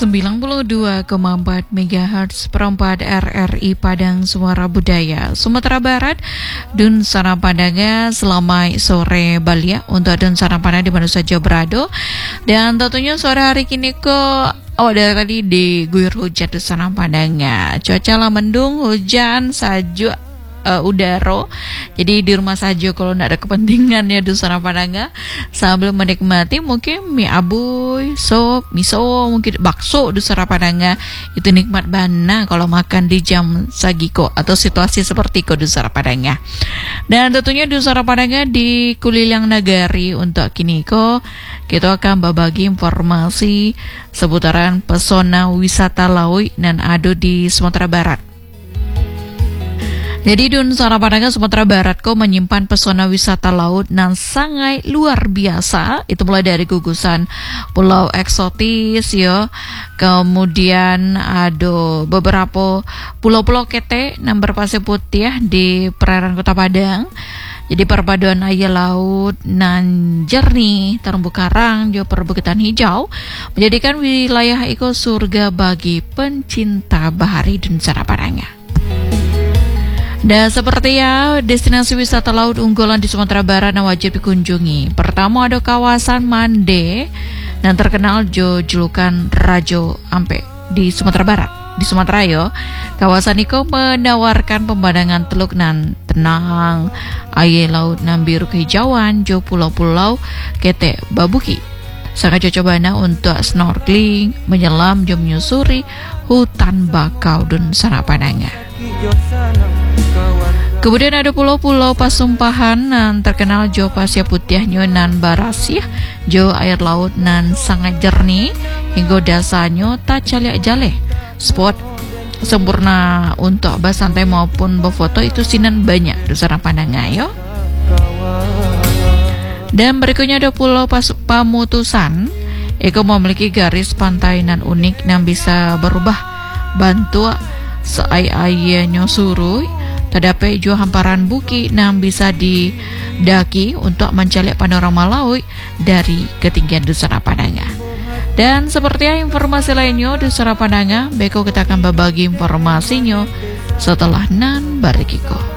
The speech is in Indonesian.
92,4 MHz perempat RRI Padang Suara Budaya Sumatera Barat. Dun Sana Padanga selama sore Balia untuk Dun Sana Padang di mana saja berada. Dan tentunya sore hari kini dari tadi diguyur hujan Dun Sana Padanga. Cuaca lah mendung, hujan, saja udara. Jadi di rumah saja kalau tidak ada kepentingan ya Dun Sana Padanga, sambil menikmati mungkin mie abuy, sop, miso, mungkin bakso Dun Sana Padanga. Itu nikmat bana kalau makan di jam sagiko atau situasi seperti Dun Sana Padanga. Dan tentunya Dun Sana Padanga di Kulilang Nagari untuk kini kita akan berbagi informasi seputaran pesona wisata laut dan ado di Sumatera Barat. Jadi Dun Sana Padanga Sumatera Barat menyimpan pesona wisata laut yang sangat luar biasa. Itu mulai dari gugusan pulau eksotis ya. Kemudian ada beberapa pulau-pulau kete yang berpasir putih ya, di perairan Kota Padang. Jadi perpaduan air laut nan jernih, terumbu karang, juga perbukitan hijau menjadikan wilayah itu surga bagi pencinta bahari Dun Sana Padanga. Dan seperti ya, destinasi wisata laut unggulan di Sumatera Barat yang wajib dikunjungi. Pertama ada kawasan Mande dan terkenal julukan Rajo Ampe di Sumatera Barat. Di Sumatera yo, kawasan itu menawarkan pemandangan teluk nan tenang, air laut nan biru kehijauan, pulau-pulau kete babuki. Sangat cocok bana untuk snorkeling, menyelam, menyusuri hutan bakau Dun Sana Padanga. Kemudian ada pulau-pulau Pasumpahan nan terkenal jo pasir putihnya nan barasih, jo air laut nan sangat jernih hingga dasarnya tak jaleh. Spot sempurna untuk bersantai maupun berfoto itu sinan banyak Dun Sana Padanga yo. Dan berikutnya ada pulau Pamutusan. Eko memiliki garis pantai nan unik yang bisa berubah bantu seai-ainya surui. Terdapat juga hamparan buki yang bisa didaki untuk mencari panorama laut dari ketinggian Dun Sana Padanga. Dan seperti informasi lainnya Dun Sana Padanga, beko kita akan berbagi informasinya setelah nan barikiko.